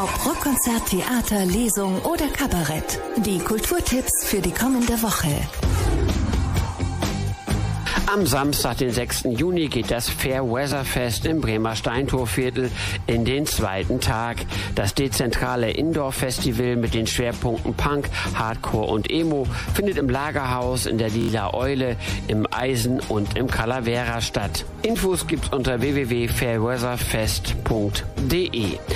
Ob Rockkonzert, Theater, Lesung oder Kabarett. Die Kulturtipps für die kommende Woche. Am Samstag, den 6. Juni, geht das Fairweather-Fest im Bremer Steintorviertel in den zweiten Tag. Das dezentrale Indoor-Festival mit den Schwerpunkten Punk, Hardcore und Emo findet im Lagerhaus, in der Lila Eule, im Eisen und im Calavera statt. Infos gibt's unter www.fairweatherfest.de.